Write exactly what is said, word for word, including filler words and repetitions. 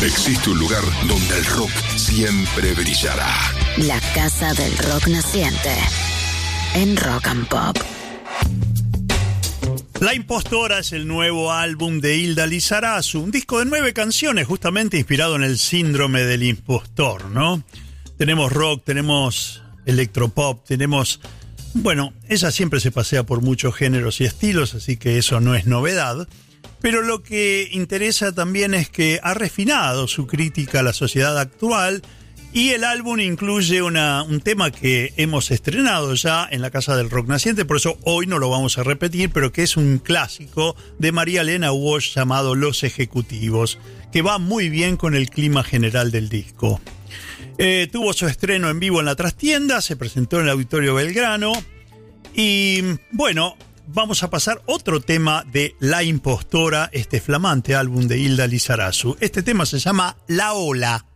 Existe un lugar donde el rock siempre brillará. La Casa del Rock Naciente, en Rock and Pop. La Impostora es el nuevo álbum de Hilda Lizarazu, un disco de nueve canciones justamente inspirado en el síndrome del impostor, ¿no? Tenemos rock, tenemos electropop, tenemos... Bueno, ella siempre se pasea por muchos géneros y estilos, así que eso no es novedad. Pero lo que interesa también es que ha refinado su crítica a la sociedad actual y el álbum incluye una, un tema que hemos estrenado ya en la Casa del Rock Naciente, por eso hoy no lo vamos a repetir, pero que es un clásico de María Elena Walsh llamado Los Ejecutivos, que va muy bien con el clima general del disco. Eh, tuvo su estreno en vivo en la Trastienda, se presentó en el Auditorio Belgrano y bueno... Vamos a pasar otro tema de La Impostora, este flamante álbum de Hilda Lizarazu. Este tema se llama La Ola.